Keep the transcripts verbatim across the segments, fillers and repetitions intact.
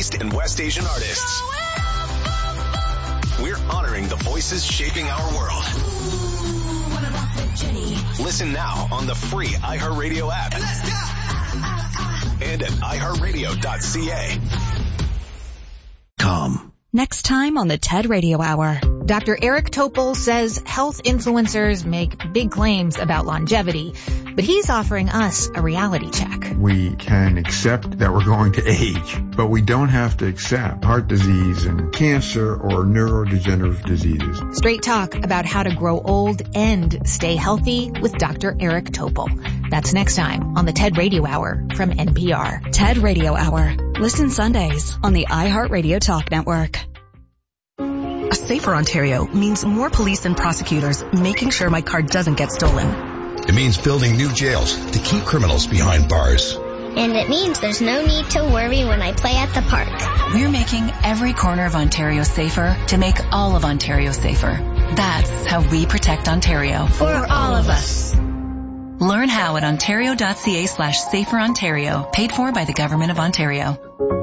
East and West Asian artists. We're honoring the voices shaping our world. Listen now on the free iHeartRadio app and at i heart radio dot c a. Com. Next time on the TED Radio Hour, Doctor Eric Topol says health influencers make big claims about longevity, but he's offering us a reality check. We can accept that we're going to age, but we don't have to accept heart disease and cancer or neurodegenerative diseases. Straight talk about how to grow old and stay healthy with Doctor Eric Topol. That's next time on the TED Radio Hour from N P R. TED Radio Hour. Listen Sundays on the iHeartRadio Talk Network. A safer Ontario means more police and prosecutors making sure my car doesn't get stolen. It means building new jails to keep criminals behind bars. And it means there's no need to worry when I play at the park. We're making every corner of Ontario safer to make all of Ontario safer. That's how we protect Ontario. For all of us. Learn how at ontario.ca slash safer Ontario. Paid for by the Government of Ontario.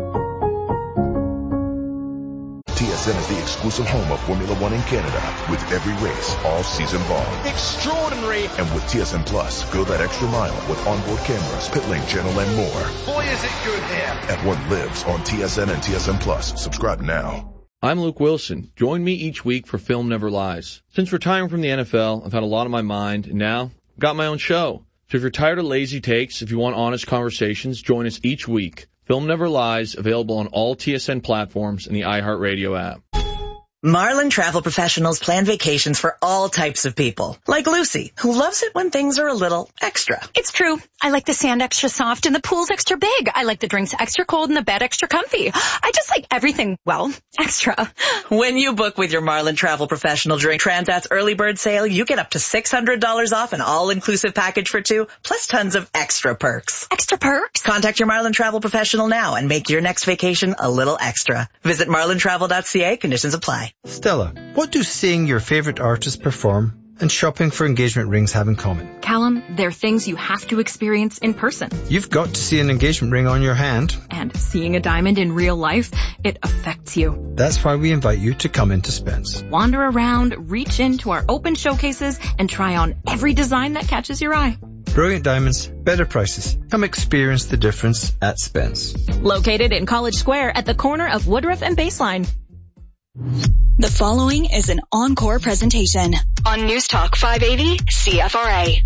T S N is the exclusive home of Formula One in Canada, with every race all season long. Extraordinary! And with T S N Plus, go that extra mile with onboard cameras, pit lane channel, and more. Boy, is it good here! At what lives on T S N and T S N Plus. Subscribe now. I'm Luke Wilson. Join me each week for Film Never Lies. Since retiring from the N F L, I've had a lot on my mind, and now I've got my own show. So if you're tired of lazy takes, if you want honest conversations, join us each week. Film Never Lies, available on all T S N platforms and the iHeartRadio app. Marlin Travel Professionals plan vacations for all types of people. Like Lucy, who loves it when things are a little extra. It's true. I like the sand extra soft and the pool's extra big. I like the drinks extra cold and the bed extra comfy. I just like everything, well, extra. When you book with your Marlin Travel Professional during Transat's early bird sale, you get up to six hundred dollars off an all-inclusive package for two, plus tons of extra perks. Extra perks? Contact your Marlin Travel Professional now and make your next vacation a little extra. Visit marlin travel dot c a. Conditions apply. Stella, what do seeing your favorite artist perform and shopping for engagement rings have in common? Callum, they're things you have to experience in person. You've got to see an engagement ring on your hand. And seeing a diamond in real life, it affects you. That's why we invite you to come into Spence. Wander around, reach into our open showcases, and try on every design that catches your eye. Brilliant diamonds, better prices. Come experience the difference at Spence. Located in College Square at the corner of Woodruff and Baseline. The following is an encore presentation on News Talk five eighty C F R A.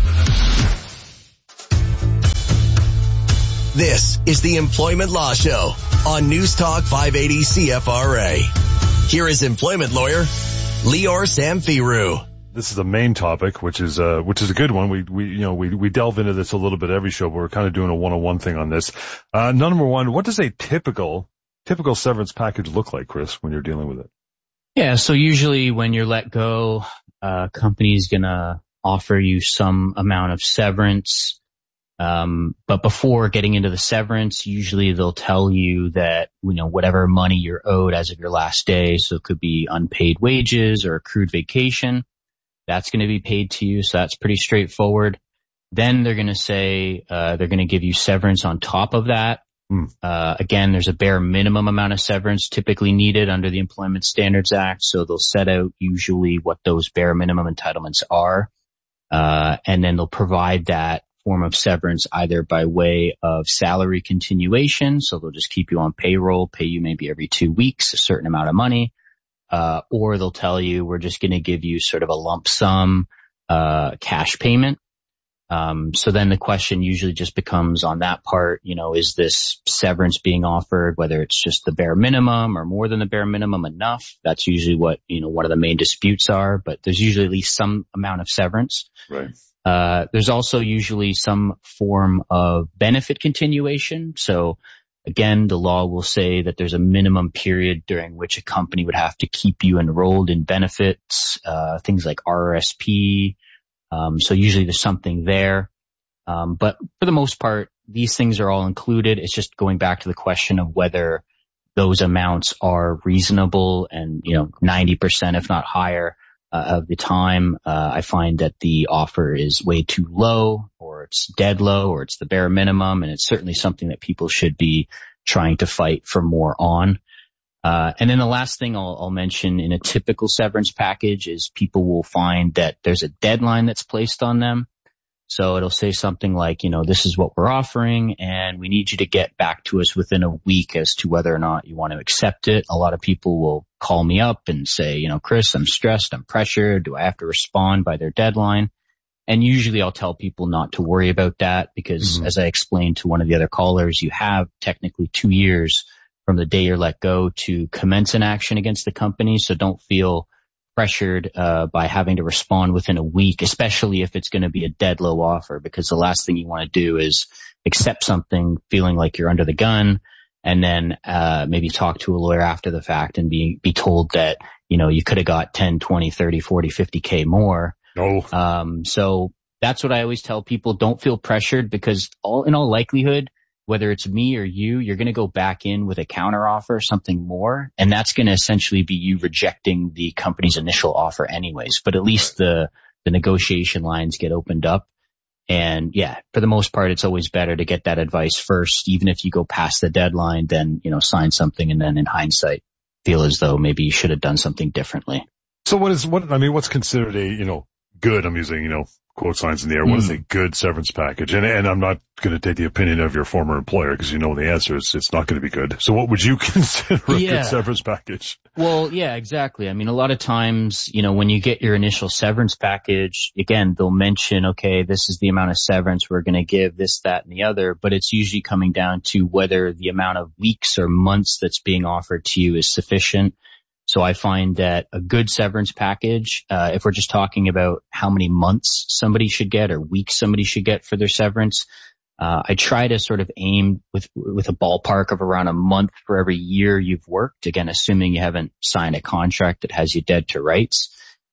This is the Employment Law Show on News Talk five eighty C F R A. Here is employment lawyer Lior Samfiru. This is the main topic, which is uh which is a good one. We we you know we we delve into this a little bit every show, but we're kind of doing a one-on-one thing on this. Uh number one, what does a typical typical severance package look like, Chris, when you're dealing with it? Yeah, so usually when you're let go, uh company's gonna offer you some amount of severance. Um but before getting into the severance, usually they'll tell you that, you know, whatever money you're owed as of your last day, so it could be unpaid wages or accrued vacation, that's going to be paid to you. So that's pretty straightforward. Then they're going to say, uh, they're going to give you severance on top of that. Mm. Uh, again, there's a bare minimum amount of severance typically needed under the Employment Standards Act. So they'll set out usually what those bare minimum entitlements are. Uh, and then they'll provide that form of severance either by way of salary continuation. So they'll just keep you on payroll, pay you maybe every two weeks, a certain amount of money. Uh, or they'll tell you, we're just going to give you sort of a lump sum, uh, cash payment. Um, so then the question usually just becomes on that part, you know, is this severance being offered, whether it's just the bare minimum or more than the bare minimum enough? That's usually what, you know, one of the main disputes are, but there's usually at least some amount of severance. Right. Uh, there's also usually some form of benefit continuation. So again, the law will say that there's a minimum period during which a company would have to keep you enrolled in benefits, uh, things like R R S P. Um, so usually there's something there. Um, but for the most part, these things are all included. It's just going back to the question of whether those amounts are reasonable and, you know, ninety percent, if not higher, uh, of the time, uh, I find that the offer is way too low, or it's dead low, or it's the bare minimum. And it's certainly something that people should be trying to fight for more on. Uh, and then the last thing I'll, I'll mention in a typical severance package is people will find that there's a deadline that's placed on them. So it'll say something like, you know, this is what we're offering and we need you to get back to us within a week as to whether or not you want to accept it. A lot of people will call me up and say, you know, Chris, I'm stressed, I'm pressured. Do I have to respond by their deadline? And usually I'll tell people not to worry about that because mm-hmm. as I explained to one of the other callers, you have technically two years from the day you're let go to commence an action against the company. So don't feel pressured uh by having to respond within a week, especially if it's going to be a dead low offer, because the last thing you want to do is accept something feeling like you're under the gun and then uh maybe talk to a lawyer after the fact and be be told that, you know, you could have got ten, twenty, thirty, forty, fifty K more. No. Um so that's what I always tell people. Don't feel pressured because all in all likelihood, whether it's me or you, you're going to go back in with a counter offer, something more, and that's going to essentially be you rejecting the company's initial offer anyways. But at least the, the negotiation lines get opened up. And yeah, for the most part, it's always better to get that advice first. Even if you go past the deadline, then, you know, sign something and then in hindsight feel as though maybe you should have done something differently. So what is, what, I mean, what's considered a, you know, good, I'm using, you know, quote signs in the air. What is a good severance package? And, and I'm not going to take the opinion of your former employer because you know the answer is it's not going to be good. So what would you consider a yeah. good severance package? Well, yeah, exactly. I mean, a lot of times, you know, when you get your initial severance package, again, they'll mention, okay, this is the amount of severance we're going to give, this, that, and the other, but it's usually coming down to whether the amount of weeks or months that's being offered to you is sufficient. So I find that a good severance package, uh, if we're just talking about how many months somebody should get or weeks somebody should get for their severance, uh, I try to sort of aim with, with a ballpark of around a month for every year you've worked. Again, assuming you haven't signed a contract that has you dead to rights.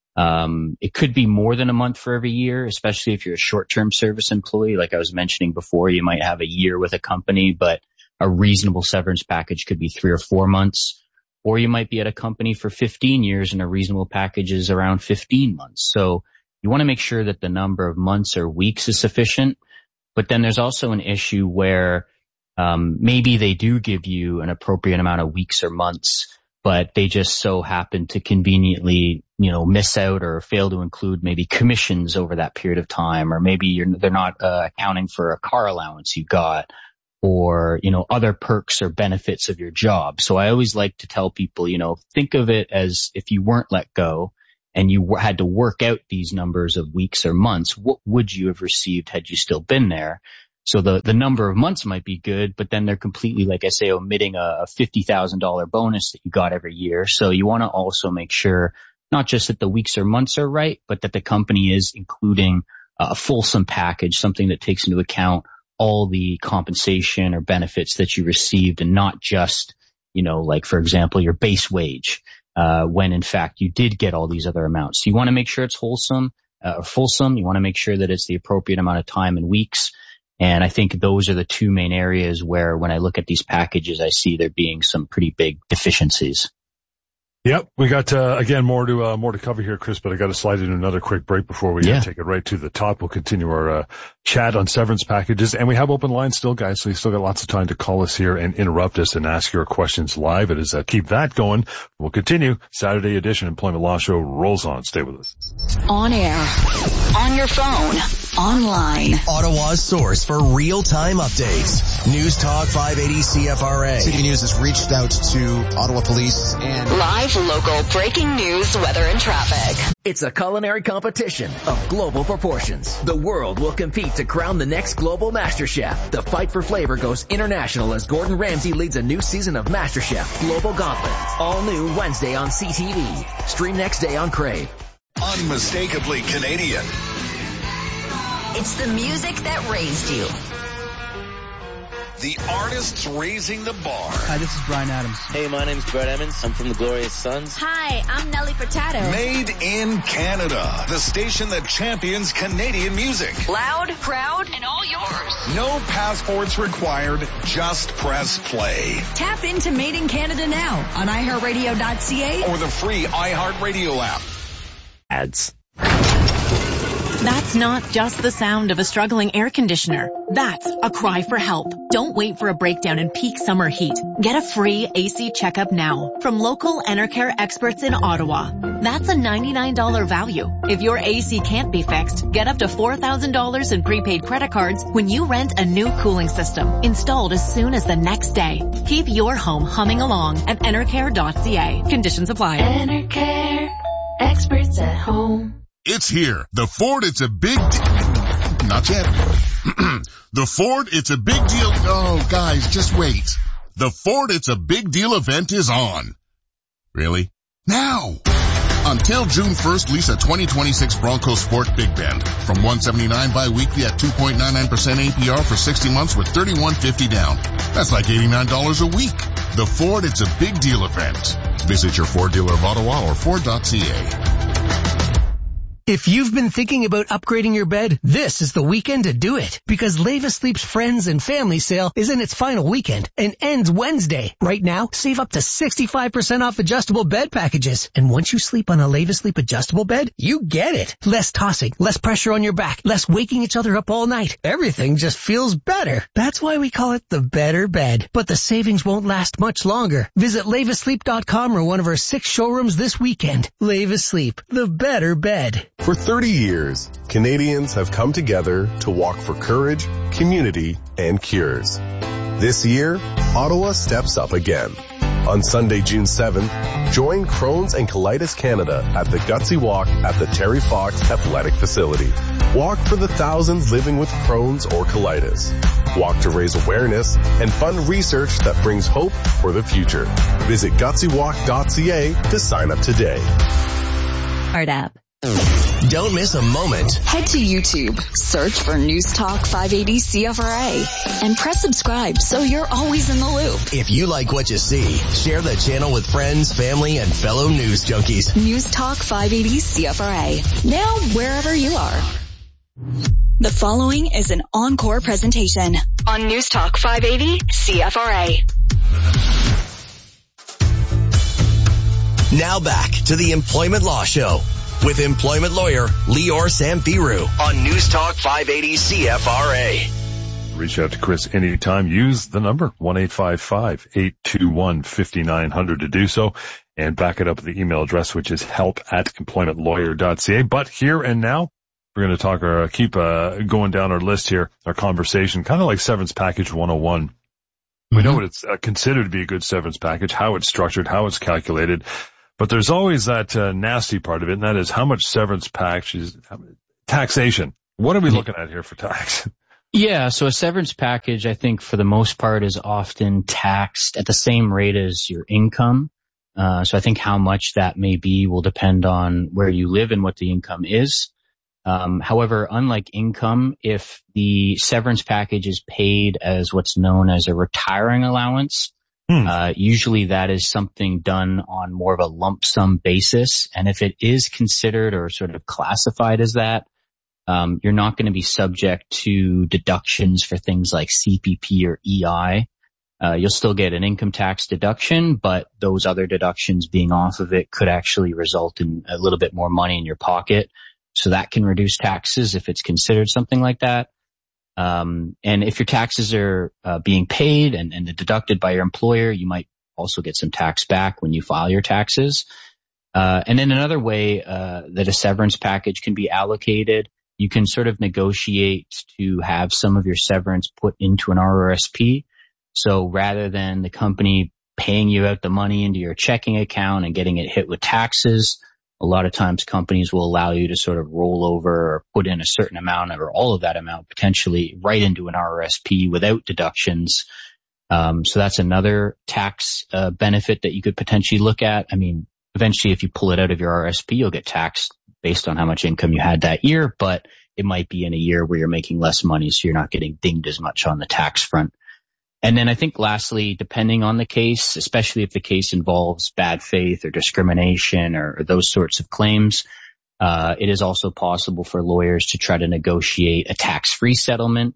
Um, it could be more than a month for every year, especially if you're a short-term service employee. Like I was mentioning before, you might have a year with a company, but a reasonable severance package could be three or four months. Or you might be at a company for fifteen years and a reasonable package is around fifteen months. So you want to make sure that the number of months or weeks is sufficient. But then there's also an issue where um maybe they do give you an appropriate amount of weeks or months, but they just so happen to conveniently, you know, miss out or fail to include maybe commissions over that period of time, or maybe you're, they're not uh, accounting for a car allowance you got, or, you know, other perks or benefits of your job. So I always like to tell people, you know, think of it as if you weren't let go and you w- had to work out these numbers of weeks or months, what would you have received had you still been there? So the, the number of months might be good, but then they're completely, like I say, omitting a, a fifty thousand dollars bonus that you got every year. So you want to also make sure not just that the weeks or months are right, but that the company is including a fulsome package, something that takes into account all the compensation or benefits that you received and not just, you know, like, for example, your base wage, uh, when in fact you did get all these other amounts. So you want to make sure it's wholesome, uh, fulsome. You want to make sure that it's the appropriate amount of time and weeks. And I think those are the two main areas where when I look at these packages, I see there being some pretty big deficiencies. Yep. We got, uh, again, more to, uh, more to cover here, Chris, but I got to slide in another quick break before we yeah. uh, take it right to the top. We'll continue our, uh, chat on severance packages, and we have open lines still, guys, so you still got lots of time to call us here and interrupt us and ask your questions live. It is, uh, keep that going. We'll continue. Saturday edition Employment Law Show rolls on. Stay with us. On air, on your phone, online. Ottawa's source for real-time updates. News Talk five eighty C F R A. C T V News has reached out to Ottawa Police and live local breaking news, weather, and traffic. It's a culinary competition of global proportions. The world will compete to crown the next global master chef. The fight for flavor goes international as Gordon Ramsay leads a new season of MasterChef Global Gauntlet. All new Wednesday on C T V. Stream next day on Crave. Unmistakably Canadian. It's the music that raised you. The artists raising the bar. Hi, this is Brian Adams. Hey, my name's Brett Emmons. I'm from the Glorious Sons. Hi, I'm Nelly Furtado. Made in Canada. The station that champions Canadian music. Loud, proud, and all yours. No passports required. Just press play. Tap into Made in Canada now on i heart radio dot c a or the free iHeartRadio app. Ads. That's not just the sound of a struggling air conditioner. That's a cry for help. Don't wait for a breakdown in peak summer heat. Get a free A C checkup now from local Enercare experts in Ottawa. That's a ninety-nine dollars value. If your A C can't be fixed, get up to four thousand dollars in prepaid credit cards when you rent a new cooling system installed as soon as the next day. Keep your home humming along at enercare dot c a. Conditions apply. Enercare, experts at home. It's here. The Ford It's a Big Deal. Not yet. The Ford It's a Big Deal. Oh, guys, just wait. The Ford It's a Big Deal event is on. Really? Now. Until June first, lease a twenty twenty-six Bronco Sport Big Bend from one hundred seventy-nine dollars bi-weekly at two point nine nine percent A P R for sixty months with thirty-one fifty down. That's like eighty-nine dollars a week. The Ford It's a Big Deal event. Visit your Ford dealer of Ottawa or Ford dot c a. If you've been thinking about upgrading your bed, this is the weekend to do it. Because Leva Sleep's Friends and Family Sale is in its final weekend and ends Wednesday. Right now, save up to sixty-five percent off adjustable bed packages. And once you sleep on a Leva Sleep adjustable bed, you get it. Less tossing, less pressure on your back, less waking each other up all night. Everything just feels better. That's why we call it the better bed. But the savings won't last much longer. Visit leva sleep dot com or one of our six showrooms this weekend. Leva Sleep, the better bed. For thirty years, Canadians have come together to walk for courage, community, and cures. This year, Ottawa steps up again. On Sunday, June seventh, join Crohn's and Colitis Canada at the Gutsy Walk at the Terry Fox Athletic Facility. Walk for the thousands living with Crohn's or colitis. Walk to raise awareness and fund research that brings hope for the future. Visit gutsy walk dot c a to sign up today. Art app. Don't miss a moment. Head to YouTube, search for News Talk five eighty C F R A, and press subscribe so you're always in the loop. If you like what you see, share the channel with friends, family, and fellow news junkies. News Talk five eighty C F R A, now wherever you are. The following is an encore presentation on News Talk five eighty C F R A. Now back to the Employment Law Show with employment lawyer Lior Samfiru on News Talk five eighty C F R A. Reach out to Chris anytime. Use the number one eight five five, eight two one, five nine zero zero to do so, and back it up with the email address, which is help at employment lawyer dot c a. But here and now, we're going to talk or keep uh, going down our list here, our conversation, kind of like severance package one oh one. Mm-hmm. We know what it's uh, considered to be a good severance package, how it's structured, how it's calculated. But there's always that uh, nasty part of it, and that is how much severance package, taxation. What are we looking at here for tax? Yeah, so a severance package, I think, for the most part, is often taxed at the same rate as your income. Uh, so I think how much that may be will depend on where you live and what the income is. Um, however, unlike income, if the severance package is paid as what's known as a retiring allowance, Hmm. Uh, usually that is something done on more of a lump sum basis. And if it is considered or sort of classified as that, um, you're not going to be subject to deductions for things like C P P or E I. Uh, you'll still get an income tax deduction, but those other deductions being off of it could actually result in a little bit more money in your pocket. So that can reduce taxes if it's considered something like that. Um, and if your taxes are uh, being paid and, and deducted by your employer, you might also get some tax back when you file your taxes. Uh, and then another way uh, that a severance package can be allocated, you can sort of negotiate to have some of your severance put into an R R S P. So rather than the company paying you out the money into your checking account and getting it hit with taxes, a lot of times companies will allow you to sort of roll over or put in a certain amount or all of that amount potentially right into an R R S P without deductions. Um, so that's another tax uh, benefit that you could potentially look at. I mean, eventually if you pull it out of your R R S P, you'll get taxed based on how much income you had that year, but it might be in a year where you're making less money, so you're not getting dinged as much on the tax front. And then I think lastly, depending on the case, especially if the case involves bad faith or discrimination or, or those sorts of claims, uh, it is also possible for lawyers to try to negotiate a tax-free settlement.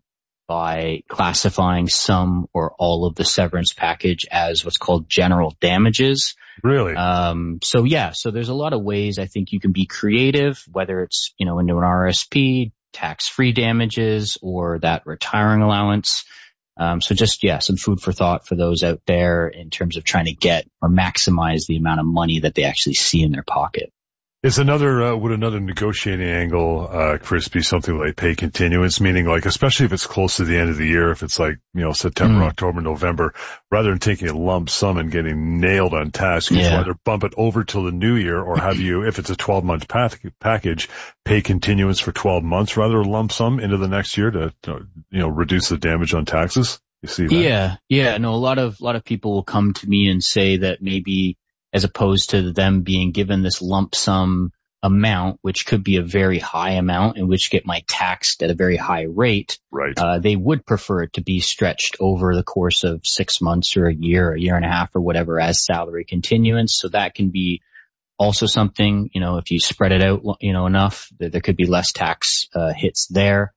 by classifying some or all of the severance package as what's called general damages. Really? Um, so yeah, so there's a lot of ways I think you can be creative, whether it's, you know, into an R S P, tax-free damages, or that retiring allowance. Um, so just, yeah, some food for thought for those out there in terms of trying to get or maximize the amount of money that they actually see in their pocket. Is another, uh, would another negotiating angle, uh, Chris, be something like pay continuance, meaning like, especially if it's close to the end of the year, if it's like, you know, September, mm. October, November, rather than taking a lump sum and getting nailed on task, you yeah. either bump it over till the new year or have you, if it's a twelve month pack- package, pay continuance for twelve months rather than lump sum into the next year to, to, you know, reduce the damage on taxes? You see that? Yeah. Yeah. No, a lot of, a lot of people will come to me and say that maybe, as opposed to them being given this lump sum amount, which could be a very high amount and which get my taxed at a very high rate, right? Uh, they would prefer it to be stretched over the course of six months or a year, a year and a half or whatever as salary continuance. So that can be also something, you know, if you spread it out, you know, enough, there, there could be less tax uh, hits there.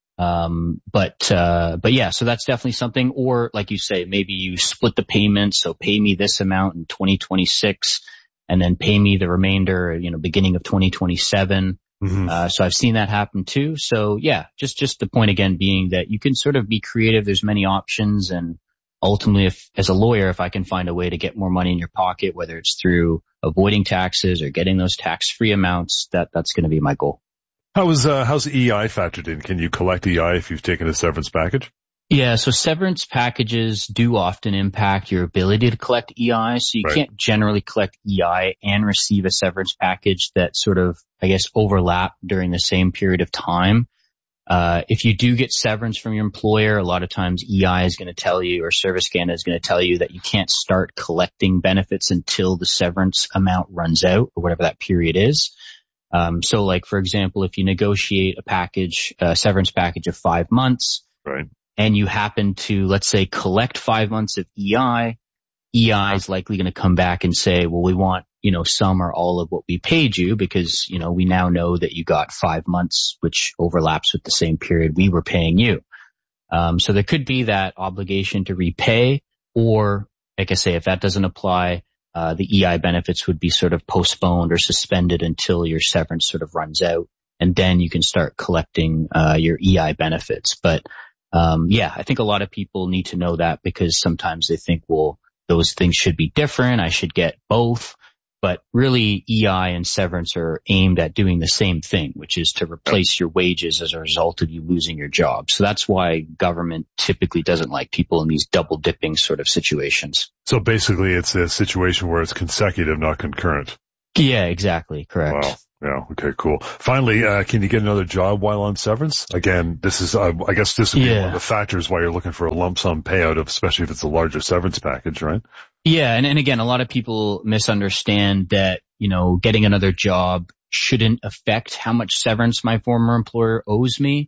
Um, but, uh, but yeah, so that's definitely something. Or like you say, maybe you split the payments. So pay me this amount in twenty twenty-six and then pay me the remainder, you know, beginning of twenty twenty-seven. Mm-hmm. Uh, so I've seen that happen too. So yeah, just, just the point again being that you can sort of be creative. There's many options. And ultimately, if, as a lawyer, if I can find a way to get more money in your pocket, whether it's through avoiding taxes or getting those tax-free amounts, that, that's going to be my goal. How is, uh, how's E I factored in? Can you collect E I if you've taken a severance package? Yeah, so severance packages do often impact your ability to collect E I. So you right. can't generally collect E I and receive a severance package that sort of, I guess, overlap during the same period of time. Uh, if you do get severance from your employer, a lot of times E I is going to tell you, or Service Canada is going to tell you that you can't start collecting benefits until the severance amount runs out or whatever that period is. Um, so like, for example, if you negotiate a package, a severance package of five months, right. and you happen to, let's say, collect five months of E I, E I is likely going to come back and say, well, we want, you know, some or all of what we paid you because, you know, we now know that you got five months, which overlaps with the same period we were paying you. Um, so there could be that obligation to repay, or like I say, if that doesn't apply, uh, the E I benefits would be sort of postponed or suspended until your severance sort of runs out. And then you can start collecting, uh, your E I benefits. But, um, yeah, I think a lot of people need to know that because sometimes they think, well, those things should be different. I should get both. But really, E I and severance are aimed at doing the same thing, which is to replace your wages as a result of you losing your job. So that's why government typically doesn't like people in these double dipping sort of situations. So basically, it's a situation where it's consecutive, not concurrent. Yeah, exactly. Correct. Wow. Yeah. Okay, cool. Finally, uh, can you get another job while on severance? Again, this is, uh, I guess this would be yeah. one of the factors why you're looking for a lump sum payout, of, especially if it's a larger severance package, right? Yeah. And, and again, a lot of people misunderstand that, you know, getting another job shouldn't affect how much severance my former employer owes me.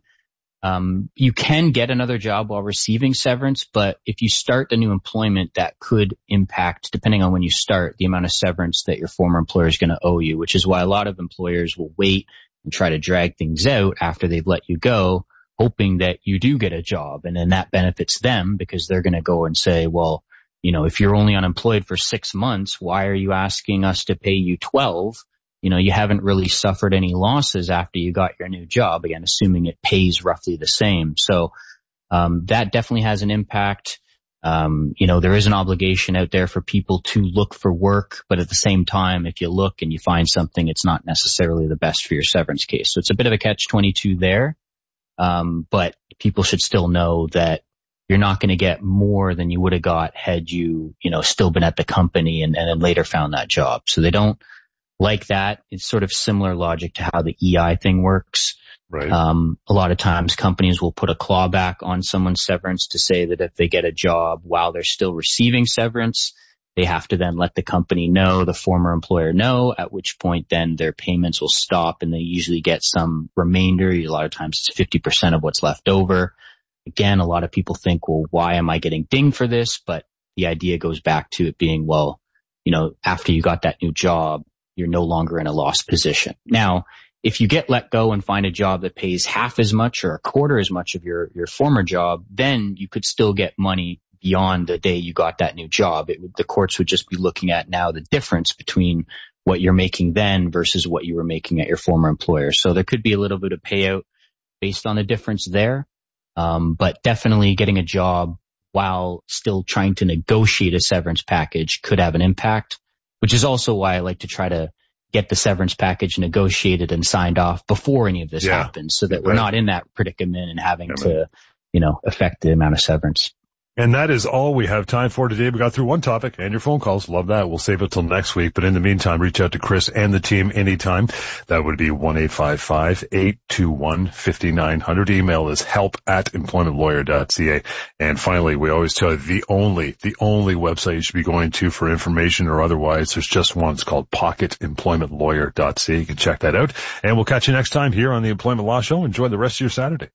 Um, you can get another job while receiving severance, but if you start the new employment, that could impact, depending on when you start, the amount of severance that your former employer is going to owe you, which is why a lot of employers will wait and try to drag things out after they've let you go, hoping that you do get a job. And then that benefits them because they're going to go and say, well, you know, if you're only unemployed for six months, why are you asking us to pay you twelve? You know, you haven't really suffered any losses after you got your new job, again, assuming it pays roughly the same. So, um, that definitely has an impact. Um, you know, there is an obligation out there for people to look for work, but at the same time, if you look and you find something, it's not necessarily the best for your severance case. So it's a bit of a catch twenty-two there. Um, but people should still know that you're not going to get more than you would have got had you, you know, still been at the company and, and then later found that job. So they don't like that. It's sort of similar logic to how the E I thing works. Right. Um, a lot of times companies will put a clawback on someone's severance to say that if they get a job while they're still receiving severance, they have to then let the company know, the former employer know, at which point then their payments will stop and they usually get some remainder. A lot of times it's fifty percent of what's left over. Again, a lot of people think, well, why am I getting dinged for this? But the idea goes back to it being, well, you know, after you got that new job, you're no longer in a lost position. Now, if you get let go and find a job that pays half as much or a quarter as much of your, your former job, then you could still get money beyond the day you got that new job. It would, the courts would just be looking at now the difference between what you're making then versus what you were making at your former employer. So there could be a little bit of payout based on the difference there. Um, but definitely getting a job while still trying to negotiate a severance package could have an impact, which is also why I like to try to get the severance package negotiated and signed off before any of this yeah. happens, so that we're not in that predicament and having yeah, to, you know, affect the amount of severance. And that is all we have time for today. We got through one topic and your phone calls. Love that. We'll save it till next week. But in the meantime, reach out to Chris and the team anytime. That would be one eight five five, eight two one, five nine zero zero. Email is help at employment lawyer dot c a. And finally, we always tell you the only, the only website you should be going to for information or otherwise, there's just one. It's called pocket employment lawyer dot c a. You can check that out. And we'll catch you next time here on the Employment Law Show. Enjoy the rest of your Saturday.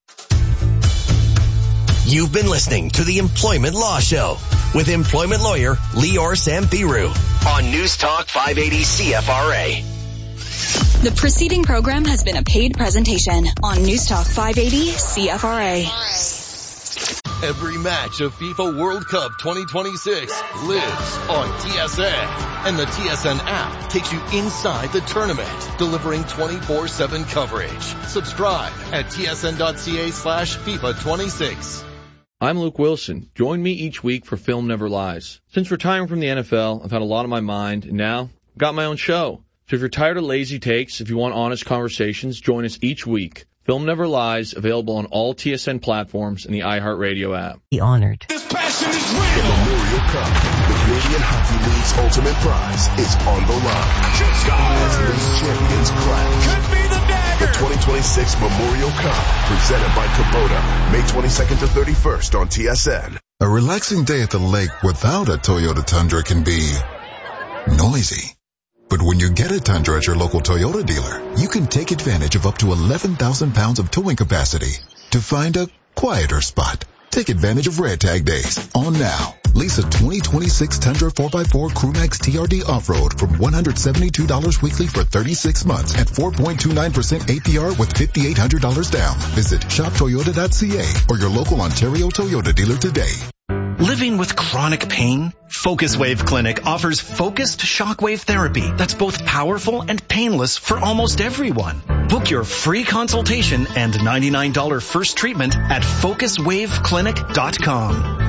You've been listening to the Employment Law Show with employment lawyer Lior Samfiru on News Talk five eighty C F R A. The preceding program has been a paid presentation on News Talk five eighty C F R A. Every match of FIFA World Cup twenty twenty-six lives on T S N. And the T S N app takes you inside the tournament, delivering twenty-four seven coverage. Subscribe at T S N dot C A slash FIFA twenty-six. I'm Luke Wilson. Join me each week for Film Never Lies. Since retiring from the N F L, I've had a lot on my mind, and now I've got my own show. So if you're tired of lazy takes, if you want honest conversations, join us each week. Film Never Lies, available on all T S N platforms and the iHeartRadio app. Be honored. This passion is real. The Memorial Cup, the Canadian Hockey League's ultimate prize, is on the line. As league champions clash. Could be the dagger. The twenty twenty-six Memorial Cup, presented by Kubota, May twenty-second to thirty-first on T S N. A relaxing day at the lake without a Toyota Tundra can be noisy. But when you get a Tundra at your local Toyota dealer, you can take advantage of up to eleven thousand pounds of towing capacity to find a quieter spot. Take advantage of Red Tag Days on now. Lease a twenty twenty-six Tundra four by four Crewmax T R D Off-Road from one hundred seventy-two dollars weekly for thirty-six months at four point two nine percent A P R with five thousand eight hundred dollars down. Visit shop toyota dot c a or your local Ontario Toyota dealer today. Living with chronic pain? Focus Wave Clinic offers focused shockwave therapy that's both powerful and painless for almost everyone. Book your free consultation and ninety-nine dollars first treatment at focus wave clinic dot com.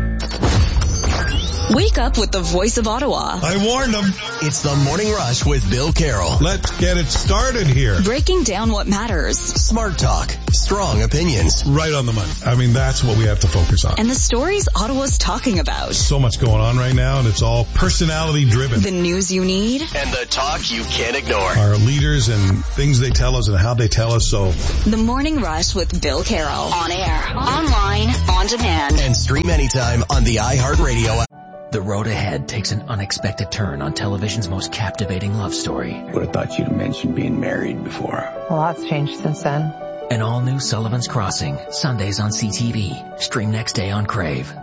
Wake up with the voice of Ottawa. I warned them. It's the Morning Rush with Bill Carroll. Let's get it started here. Breaking down what matters. Smart talk. Strong opinions. Right on the money. I mean, that's what we have to focus on. And the stories Ottawa's talking about. So much going on right now, and it's all personality driven. The news you need. And the talk you can't ignore. Our leaders and things they tell us and how they tell us so. The Morning Rush with Bill Carroll. On air, online, on demand. And stream anytime on the iHeartRadio app. The road ahead takes an unexpected turn on television's most captivating love story. Would have thought you'd mentioned being married before. A lot's changed since then. An all-new Sullivan's Crossing, Sundays on C T V. Stream next day on Crave.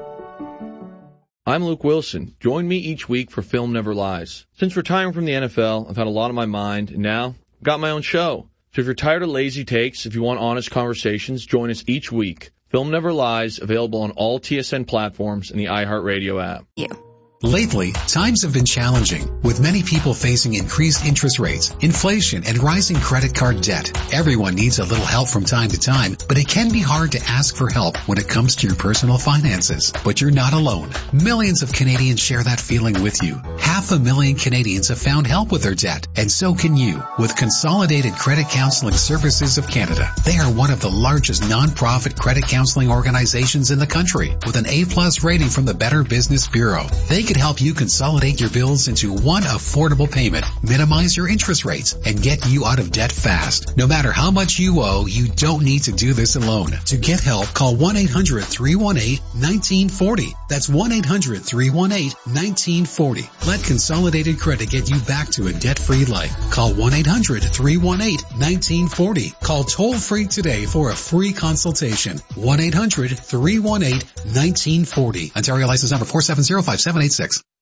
I'm Luke Wilson. Join me each week for Film Never Lies. Since retiring from the N F L, I've had a lot on my mind, and now I've got my own show. So if you're tired of lazy takes, if you want honest conversations, join us each week. Film Never Lies, available on all T S N platforms and the iHeartRadio app. You. Lately, times have been challenging, with many people facing increased interest rates, inflation, and rising credit card debt. Everyone needs a little help from time to time, but it can be hard to ask for help when it comes to your personal finances. But you're not alone. Millions of Canadians share that feeling with you. Half a million Canadians have found help with their debt, and so can you, with Consolidated Credit Counseling Services of Canada. They are one of the largest non-profit credit counseling organizations in the country, with an A-plus rating from the Better Business Bureau. They can help you consolidate your bills into one affordable payment, minimize your interest rates, and get you out of debt fast. No matter how much you owe, you don't need to do this alone. To get help, call one eight hundred, three one eight, one nine four zero. That's one eight hundred, three one eight, one nine four zero. Let Consolidated Credit get you back to a debt-free life. Call one eight hundred, three one eight, one nine four zero. Call toll-free today for a free consultation. one eight hundred, three one eight, one nine four zero. Ontario license number four seven zero five seven eight six.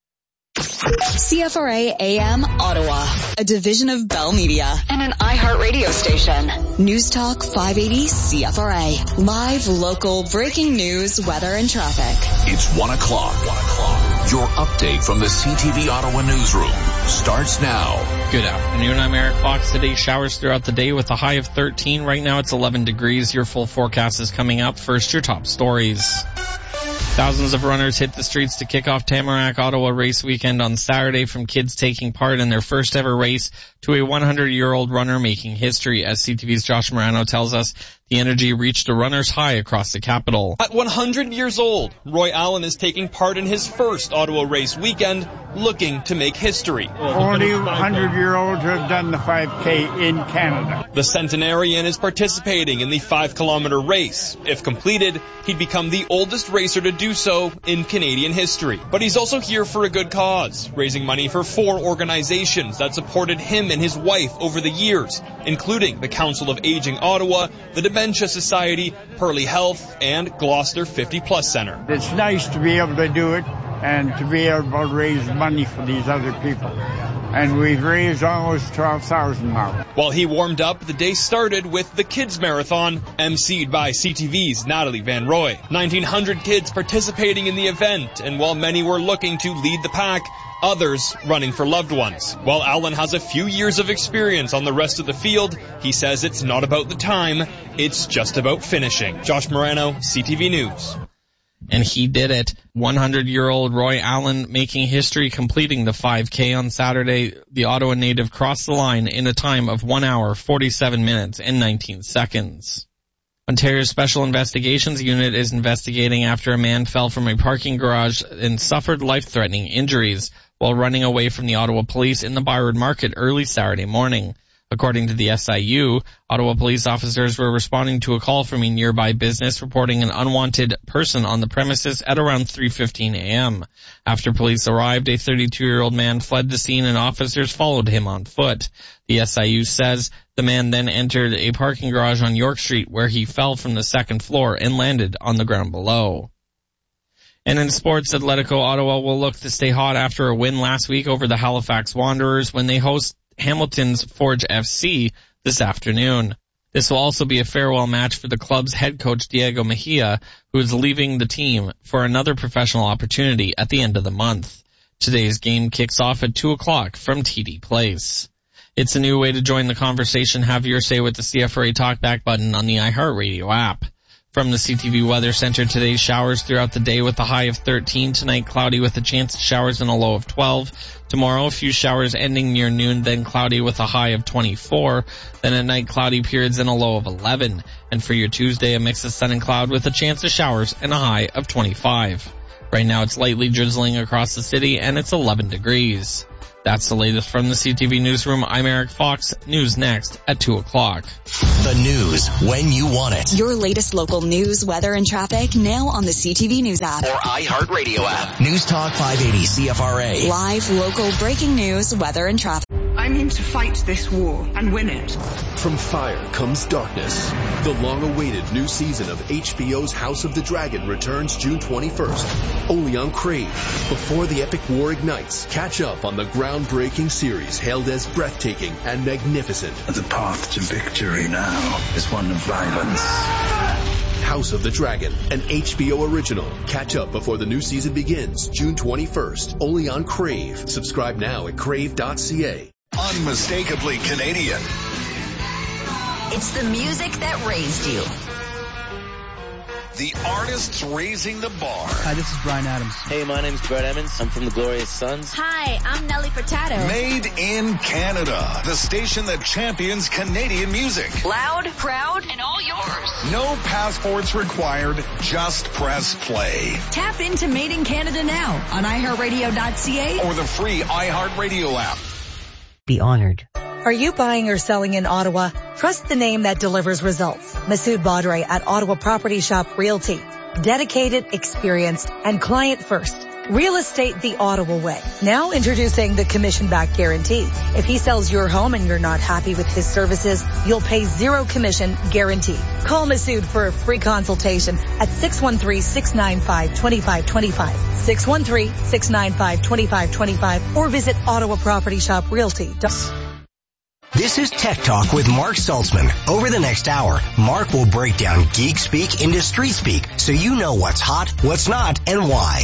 C F R A A M Ottawa, a division of Bell Media and an iHeartRadio station. News Talk five eighty C F R A. Live, local, breaking news, weather, and traffic. It's one o'clock. One o'clock. Your update from the C T V Ottawa newsroom starts now. Good afternoon. I'm Eric Fox. Today, showers throughout the day with a high of thirteen. Right now, it's eleven degrees. Your full forecast is coming up. First, your top stories. Thousands of runners hit the streets to kick off Tamarack Ottawa race weekend on Saturday, from kids taking part in their first ever race to a hundred-year-old runner making history. As C T V's Josh Morano tells us, the energy reached a runner's high across the capital. At one hundred years old, Roy Allen is taking part in his first Ottawa race weekend, looking to make history. Only hundred-year-olds have done the five K in Canada. The centenarian is participating in the five-kilometer race. If completed, he'd become the oldest racer to do so in Canadian history. But he's also here for a good cause, raising money for four organizations that supported him and his wife over the years, including the Council of Aging Ottawa, the Dementia Society, Pearly Health, and Gloucester fifty plus Center. It's nice to be able to do it and to be able to raise money for these other people. And we've raised almost twelve thousand now. While he warmed up, the day started with the Kids Marathon, emceed by C T V's Natalie Van Roy. nineteen hundred kids participating in the event, and while many were looking to lead the pack, others running for loved ones. While Allen has a few years of experience on the rest of the field, he says it's not about the time, it's just about finishing. Josh Morano, C T V News. And he did it. hundred-year-old Roy Allen making history, completing the five K on Saturday. The Ottawa native crossed the line in a time of one hour, forty-seven minutes, and nineteen seconds. Ontario's Special Investigations Unit is investigating after a man fell from a parking garage and suffered life-threatening injuries while running away from the Ottawa police in the Byron Market early Saturday morning. According to the S I U, Ottawa police officers were responding to a call from a nearby business reporting an unwanted person on the premises at around three fifteen a.m. After police arrived, a thirty-two-year-old man fled the scene and officers followed him on foot. The S I U says the man then entered a parking garage on York Street where he fell from the second floor and landed on the ground below. And in sports, Atletico Ottawa will look to stay hot after a win last week over the Halifax Wanderers when they host Hamilton's Forge F C this afternoon. This will also be a farewell match for the club's head coach Diego Mejia, who is leaving the team for another professional opportunity at the end of the month. Today's game kicks off at two o'clock from T D Place. It's a new way to join the conversation. Have your say with the C F R A Talkback button on the iHeartRadio app. From the C T V Weather Center, today showers throughout the day with a high of thirteen. Tonight, cloudy with a chance of showers and a low of twelve. Tomorrow, a few showers ending near noon, then cloudy with a high of twenty-four. Then at night, cloudy periods and a low of eleven. And for your Tuesday, a mix of sun and cloud with a chance of showers and a high of twenty-five. Right now, it's lightly drizzling across the city, and it's eleven degrees. That's the latest from the C T V Newsroom. I'm Eric Fox. News next at two o'clock. The news when you want it. Your latest local news, weather, and traffic now on the C T V News app. Or iHeartRadio app. News Talk five eighty C F R A. Live, local, breaking news, weather, and traffic. I'm in to fight this war and win it. From fire comes darkness. The long-awaited new season of H B O's House of the Dragon returns June twenty-first, only on Crave. Before the epic war ignites, catch up on the groundbreaking series hailed as breathtaking and magnificent. The path to victory now is one of violence. House of the Dragon, an H B O original. Catch up before the new season begins June twenty-first, only on Crave. Subscribe now at crave dot c a. Unmistakably Canadian. It's the music that raised you. The artists raising the bar. Hi, this is Brian Adams. Hey, my name's Brett Emmons. I'm from the Glorious Sons. Hi, I'm Nelly Furtado. Made in Canada. The station that champions Canadian music. Loud, proud, and all yours. No passports required. Just press play. Tap into Made in Canada now on i heart radio dot c a or the free iHeartRadio app. Be honored. Are you buying or selling in Ottawa? Trust the name that delivers results. Masood Badre at Ottawa Property Shop Realty. Dedicated, experienced, and client first. Real estate the Ottawa way. Now introducing the commission-back guarantee. If he sells your home and you're not happy with his services, you'll pay zero commission guaranteed. Call Masood for a free consultation at six one three, six nine five, two five two five, six one three, six nine five, two five two five, or visit Ottawa Property Shop Realty. This is Tech Talk with Mark Saltzman. Over the next hour, Mark will break down geek speak into street speak so you know what's hot, what's not, and why.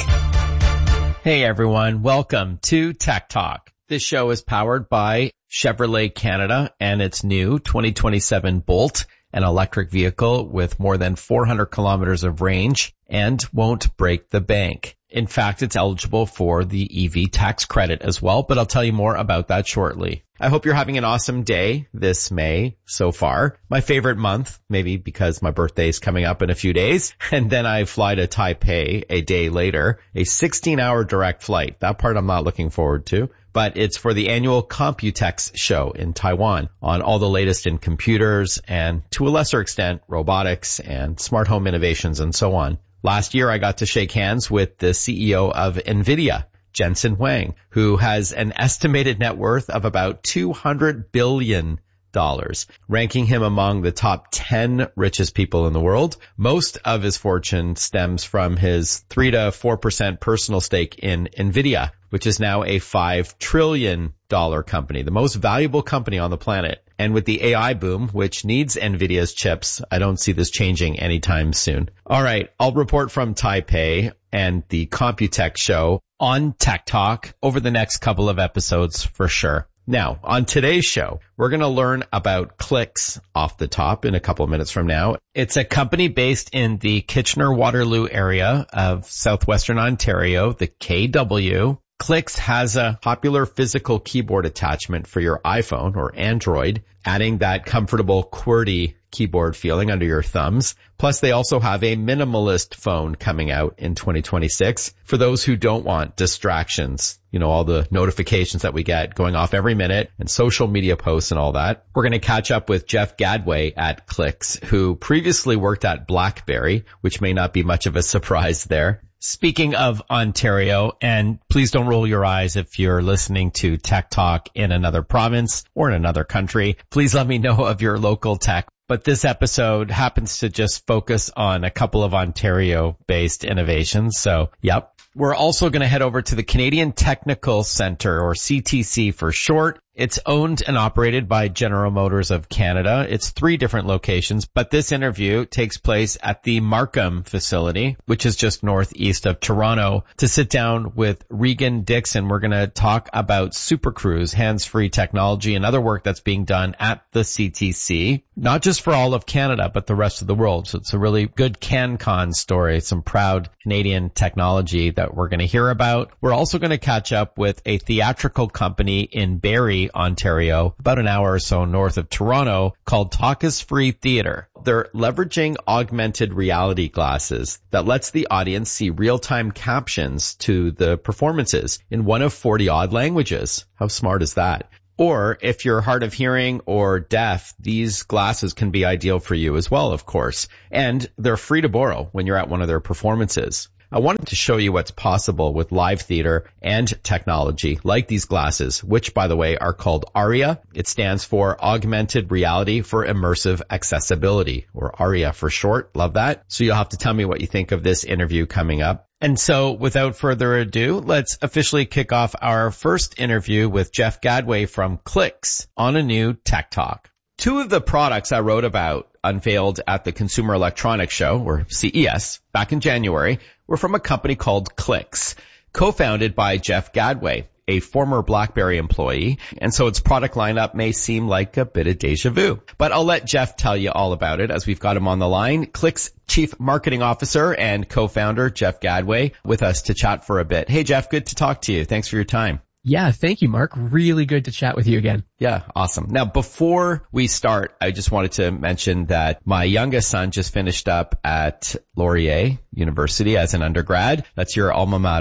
Hey everyone, welcome to Tech Talk. This show is powered by Chevrolet Canada and its new twenty twenty-seven Bolt, an electric vehicle with more than four hundred kilometers of range and won't break the bank. In fact, it's eligible for the E V tax credit as well, but I'll tell you more about that shortly. I hope you're having an awesome day this May so far. My favorite month, maybe because my birthday is coming up in a few days. And then I fly to Taipei a day later, a sixteen hour direct flight. That part I'm not looking forward to. But it's for the annual Computex show in Taiwan on all the latest in computers and to a lesser extent, robotics and smart home innovations and so on. Last year, I got to shake hands with the C E O of NVIDIA, Jensen Huang, who has an estimated net worth of about two hundred billion dollars, ranking him among the top ten richest people in the world. Most of his fortune stems from his three to four percent personal stake in NVIDIA, which is now a five trillion dollars company, the most valuable company on the planet. And with the A I boom, which needs NVIDIA's chips, I don't see this changing anytime soon. All right, I'll report from Taipei and the Computex show on Tech Talk over the next couple of episodes for sure. Now, on today's show, we're going to learn about Clicks off the top in a couple of minutes from now. It's a company based in the Kitchener-Waterloo area of southwestern Ontario, the K W. Clicks has a popular physical keyboard attachment for your iPhone or Android, adding that comfortable QWERTY keyboard feeling under your thumbs. Plus, they also have a minimalist phone coming out in twenty twenty-six for those who don't want distractions. You know, all the notifications that we get going off every minute and social media posts and all that. We're going to catch up with Jeff Gadway at Clicks, who previously worked at BlackBerry, which may not be much of a surprise there. Speaking of Ontario, and please don't roll your eyes if you're listening to Tech Talk in another province or in another country. Please let me know of your local tech. But this episode happens to just focus on a couple of Ontario-based innovations. So, yep. We're also going to head over to the Canadian Technical Centre, or C T C for short. It's owned and operated by General Motors of Canada. It's three different locations, but this interview takes place at the Markham facility, which is just northeast of Toronto. To sit down with Regan Dixon, we're going to talk about Super Cruise, hands-free technology, and other work that's being done at the C T C, not just for all of Canada, but the rest of the world. So it's a really good CanCon story, some proud Canadian technology that we're going to hear about. We're also going to catch up with a theatrical company in Barrie, Ontario, about an hour or so north of Toronto, called Talk is Free Theatre. They're leveraging augmented reality glasses that lets the audience see real-time captions to the performances in one of forty odd languages. How smart is that? Or if you're hard of hearing or deaf, these glasses can be ideal for you as well, of course. And they're free to borrow when you're at one of their performances. I wanted to show you what's possible with live theater and technology like these glasses, which, by the way, are called ARIA. It stands for Augmented Reality for Immersive Accessibility, or ARIA for short. Love that. So you'll have to tell me what you think of this interview coming up. And so without further ado, let's officially kick off our first interview with Jeff Gadway from Clicks on a new Tech Talk. Two of the products I wrote about unveiled at the Consumer Electronics Show, or C E S, back in January, were from a company called Clicks, co-founded by Jeff Gadway, a former BlackBerry employee, and so its product lineup may seem like a bit of deja vu. But I'll let Jeff tell you all about it as we've got him on the line. Clicks Chief Marketing Officer and co-founder Jeff Gadway with us to chat for a bit. Hey Jeff, good to talk to you. Thanks for your time. Yeah, thank you, Mark. Really good to chat with you again. Yeah, awesome. Now, before we start, I just wanted to mention that my youngest son just finished up at Laurier University as an undergrad. That's your alma mater.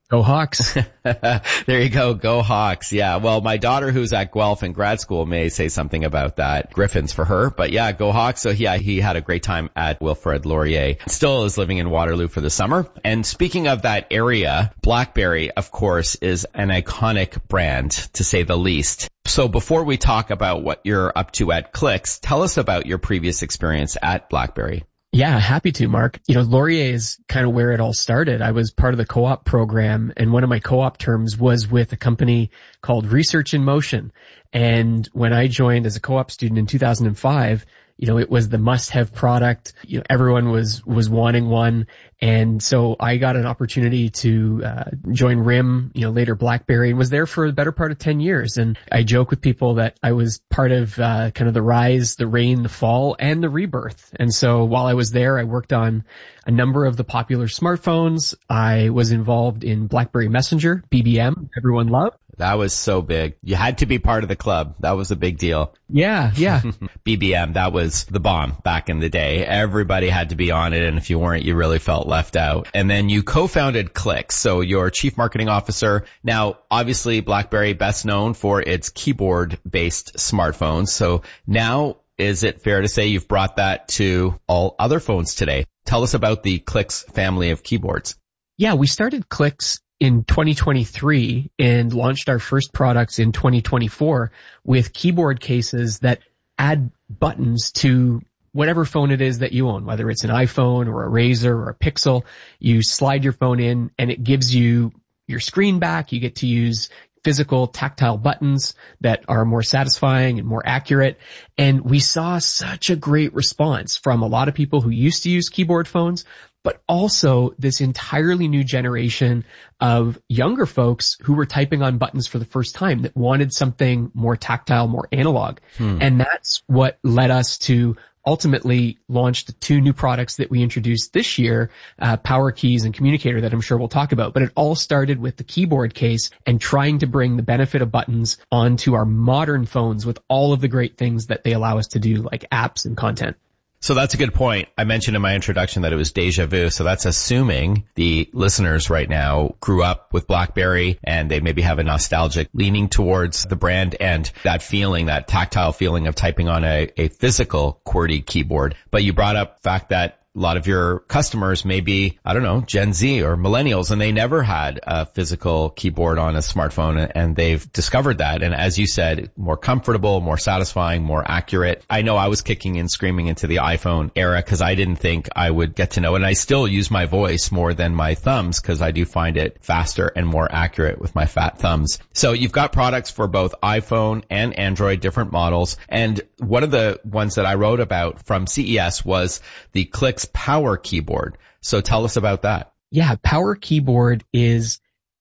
Go Hawks. There you go. Go Hawks. Yeah. Well, my daughter who's at Guelph in grad school may say something about that. Griffins for her. But yeah, go Hawks. So yeah, he had a great time at Wilfrid Laurier. Still is living in Waterloo for the summer. And speaking of that area, BlackBerry, of course, is an iconic brand, to say the least. So before we talk about what you're up to at Clicks, tell us about your previous experience at BlackBerry. Yeah, happy to, Mark. You know, Laurier is kind of where it all started. I was part of the co-op program, and one of my co-op terms was with a company called Research in Motion. And when I joined as a co-op student in two thousand five, you know, it was the must-have product. You know, everyone was, was wanting one. And so I got an opportunity to, uh, join R I M, you know, later BlackBerry, and was there for the better part of ten years. And I joke with people that I was part of, uh, kind of the rise, the reign, the fall, and the rebirth. And so while I was there, I worked on a number of the popular smartphones. I was involved in BlackBerry Messenger, B B M, everyone loved. That was so big. You had to be part of the club. That was a big deal. Yeah, yeah. B B M, that was the bomb back in the day. Everybody had to be on it, and if you weren't, you really felt left out. And then you co-founded Clicks, so you're chief marketing officer. Now, obviously, BlackBerry best known for its keyboard-based smartphones. So now, is it fair to say you've brought that to all other phones today? Tell us about the Clicks family of keyboards. Yeah, we started Clicks in twenty twenty-three and launched our first products in twenty twenty-four with keyboard cases that add buttons to whatever phone it is that you own, whether it's an iPhone or a Razr or a Pixel. You slide your phone in and it gives you your screen back. You get to use physical tactile buttons that are more satisfying and more accurate. And we saw such a great response from a lot of people who used to use keyboard phones, but also this entirely new generation of younger folks who were typing on buttons for the first time that wanted something more tactile, more analog. Hmm. And that's what led us to ultimately launch the two new products that we introduced this year, uh, Power Keys and Communicator, that I'm sure we'll talk about. But it all started with the keyboard case and trying to bring the benefit of buttons onto our modern phones with all of the great things that they allow us to do, like apps and content. So that's a good point. I mentioned in my introduction that it was deja vu. So that's assuming the listeners right now grew up with BlackBerry and they maybe have a nostalgic leaning towards the brand and that feeling, that tactile feeling of typing on a, a physical QWERTY keyboard. But you brought up the fact that a lot of your customers may be, I don't know, Gen Z or millennials, and they never had a physical keyboard on a smartphone, and they've discovered that. And as you said, more comfortable, more satisfying, more accurate. I know I was kicking and screaming into the iPhone era because I didn't think I would get to know it. And I still use my voice more than my thumbs because I do find it faster and more accurate with my fat thumbs. So you've got products for both iPhone and Android, different models. And one of the ones that I wrote about from C E S was the Clicks Power Keyboard. So tell us about that. Yeah, Power Keyboard is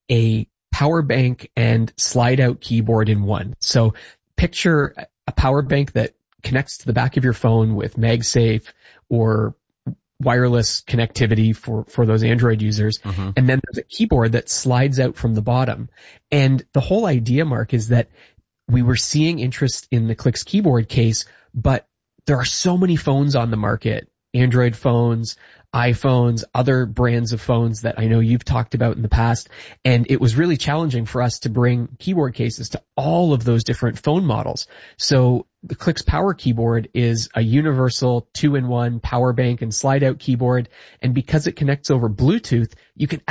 a power bank and slide out keyboard in one. So picture a power bank that connects to the back of your phone with MagSafe or wireless connectivity for, for those Android users. Mm-hmm. And then there's a keyboard that slides out from the bottom. And the whole idea, Mark, is that we were seeing interest in the Clicks keyboard case, but there are so many phones on the market. Android phones, iPhones, other brands of phones that I know you've talked about in the past. And it was really challenging for us to bring keyboard cases to all of those different phone models. So the Clicks Power Keyboard is a universal two-in-one power bank and slide-out keyboard. And because it connects over Bluetooth, you can